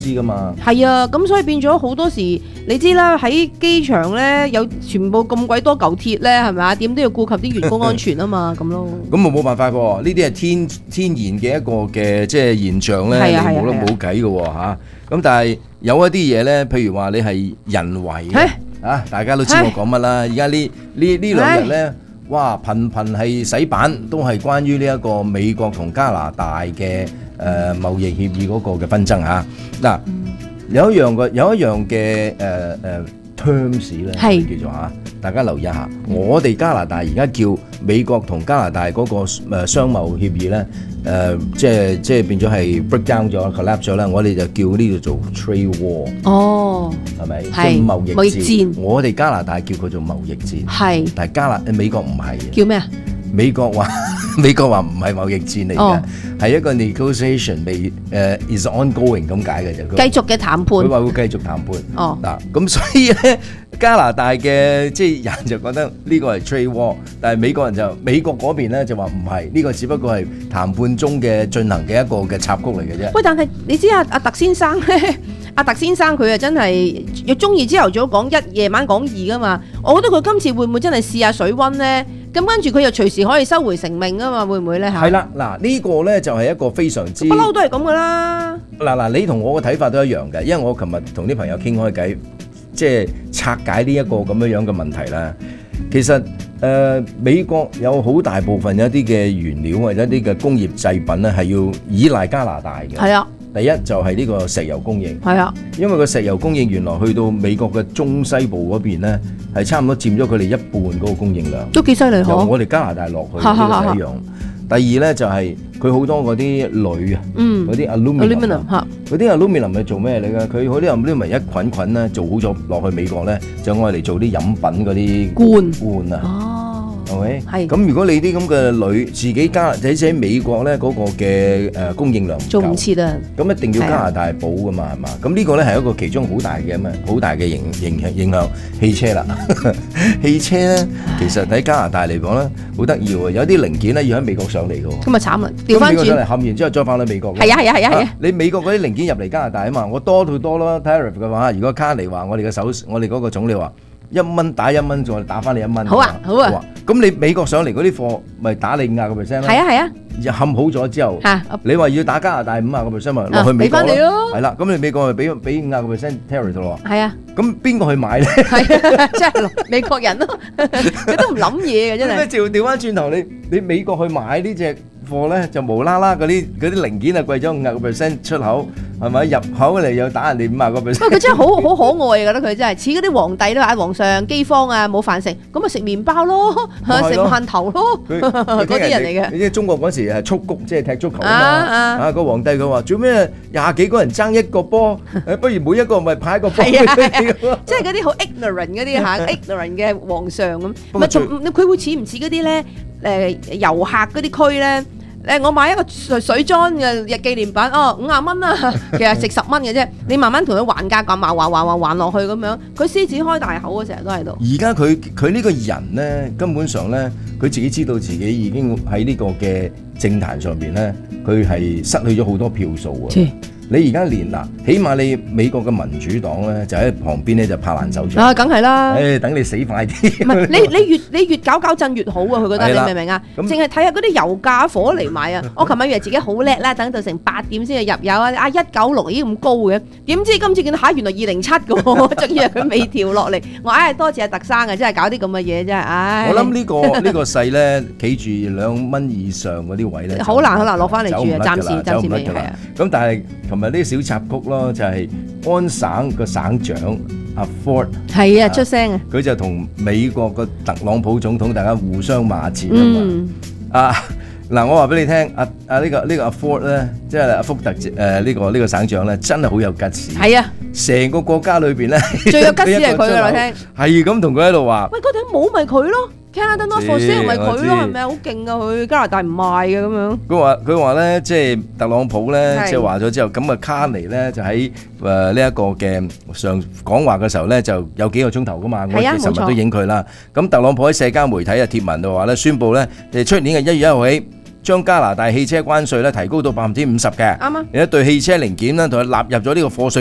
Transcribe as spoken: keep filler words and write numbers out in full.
知噶嘛。 係啊，咁所以變咗好多時，你知啦，喺機場咧有全部咁鬼多嚿鐵咧，係咪啊？點都要顧及啲員工安全啊嘛，咁咯。 咁冇冇辦法喎？呢啲係天天然嘅一個嘅即係現象咧，你係啊係啊冇得冇計嘅喎嚇。咁但係有一啲嘢咧，譬如話你係人為嘅啊，大家都知我講乜啦。而家呢呢呢兩日咧，哇頻頻係洗版，都係關於呢一個美國同加拿大嘅誒貿易協議嗰個嘅紛爭嚇。嗱，有一樣嘅有一樣嘅誒誒 terms 咧，叫做嚇，大家留意一下。我哋加拿大而家叫美國同加拿大嗰個誒商貿協議咧，誒即係即係變咗係 break down 咗 collapse 咗啦。我哋就叫呢度做 trade war。 哦， 係咪？ 係貿易貿易戰。 我哋加拿大叫佢做貿易戰。 係。 但係加拿美國唔係嘅。 叫咩啊？ 美國話美國話唔係貿易戰嚟嘅，係一個 negotiation 未誒 is ongoing 咁解嘅啫。 繼續嘅談判。 佢話會繼續談判。 哦。 嗱，咁所以咧，加拿大嘅即係人就覺得呢個係 trade war，但係美國人就美國嗰邊咧就話唔係，呢個只不過係談判中嘅進行嘅一個嘅插曲嚟嘅啫。 喂，但係你知阿阿特先生咧，阿特先生佢啊真係要中意朝頭早講一，夜晚講二噶嘛。我覺得佢今次會唔會真係試下水溫咧？咁跟住佢又隨時可以收回成命啊嘛，會唔會咧嚇？ 係啦，嗱呢個咧就係一個非常之不嬲都係咁噶啦。 嗱嗱，你同我嘅睇法都一樣嘅，因為我琴日同啲朋友傾開偈，即係拆解呢一個咁樣樣嘅問題啦。其實誒、呃、美國有好大部分有一啲嘅原料或者一啲嘅工業製品咧係要依賴加拿大嘅。 係啊。 第一就係呢個石油供應， 係啊， 因為個石油供應原來去到美國嘅中西部嗰邊咧，係差唔多佔咗佢哋一半嗰個供應量， 都幾犀利。 由我哋加拿大落去呢個第一樣。第二咧就係佢好多嗰啲鋁啊，嗰啲 aluminium 嚇，嗰啲 aluminium 係做咩嚟㗎？佢嗰啲 aluminium 一捆捆咧做好咗落去美國咧，就愛嚟做啲飲品嗰啲罐罐啊。 哦。 係咪？ 係。 咁如果你啲咁嘅鋁自己加，即係喺美國咧嗰個嘅誒供應量唔夠， 做唔切啊！ 咁一定要加拿大補㗎嘛，係嘛？咁呢個咧係一個其中好大嘅咁啊，好大嘅影影影響汽車啦。汽車咧其實喺加拿大嚟講咧好得意喎，有啲零件咧要喺美國上嚟㗎喎。 咁啊慘啦，調翻轉。 上嚟冚完之後再翻去美國。 係啊係啊係啊係啊！ 你美國嗰啲零件入嚟加拿大啊嘛，我多到多咯 tariff 嘅話，如果卡尼話我哋嘅首我哋嗰個總理話。一蚊打一蚊，再打翻你一蚊。 好啊，好啊。 咁你美國上嚟嗰啲貨，咪打你五廿個 percent 咯。 係啊係啊。 冚好咗之後， 嚇， 你話要打加拿大五廿個 percent 咪落去美國咯。 俾翻你咯。 係啦，咁你美國咪俾俾五廿個 percent tariff 咯。 係啊。 咁邊個去買咧？ 係啊，即係美國人咯，佢都唔諗嘢嘅真係。 咩調調翻轉頭，你你美國去買呢隻貨咧，就無啦啦嗰啲嗰啲零件啊貴咗五廿個 percent 出口，係咪入口嚟又打人哋五廿個 percent？ 不過佢真係好好可愛啊！覺得佢真係似嗰啲皇帝都話皇上饑荒啊冇飯食，咁咪食麵包咯，食饅頭咯，嗰啲人嚟嘅。 你知中國嗰時係蹴鞠，即係踢足球啊嘛。啊個皇帝佢話做咩廿幾個人爭一個波，誒不如每一個咪派一個波。 係啊係啊，即係嗰啲好 ignorant 嗰啲嚇 ignorant 嘅皇上咁。唔係同佢會似唔似嗰啲咧？誒遊客嗰啲區咧？誒，我買一個水水裝嘅日紀念品，哦，五廿蚊啊，其實值十蚊嘅啫。你慢慢同佢還價，咁還還還還還落去咁樣，佢獅子開大口啊，成日都喺度。 而家佢佢呢個人咧，根本上咧，佢自己知道自己已經喺呢個嘅政壇上邊咧，佢係失去咗好多票數啊。你而家連嗱，起碼你美國嘅民主黨咧，就喺旁邊咧就拍爛手掌。 啊，梗係啦。 誒，等你死快啲。 唔係你你越你越搞搞震越好啊！佢覺得你明唔明啊？淨係睇下嗰啲油價火嚟買啊！我琴日以為自己好叻啦，等到成八點先至入油啊！啊一九六已經咁高嘅，點知今次見到嚇原來二零七嘅喎，仲以為佢未調落嚟。我唉多謝阿特生啊，真係搞啲咁嘅嘢真係唉。 我諗呢個呢個勢咧，企住兩蚊以上嗰啲位咧， 好難好難落翻嚟住啊！暫時暫時未係啊。 咁但係琴日呢啲小插曲咯，就係安省個省長阿 Ford 係啊出聲啊， 佢就同美國個特朗普總統大家互相罵戰啊嘛。啊嗱，我話俾你聽，阿阿呢個呢個阿 Ford 咧，即係阿福特誒呢個呢個省長咧，真係好有吉士。 係啊， 成個國家裏邊咧， 最有吉士係佢嘅，我聽係咁同佢喺度話。 喂，嗰頂帽咪佢咯。Canada Not For Sale 咪佢咯，係咪啊？好勁啊！佢加拿大唔賣嘅咁樣。 佢話佢話咧，即係特朗普咧，即係話咗之後，咁啊卡尼咧就喺誒呢一個嘅上講話嘅時候咧，就有幾個鐘頭噶嘛，我哋尋日都影佢啦。咁特朗普喺社交媒體啊貼文度話咧，宣佈咧誒出年嘅一月一號起， 將加拿大汽車關稅咧提高到百分之五十嘅。 啱啊！ 而且對汽車零件咧同佢納入咗呢個課稅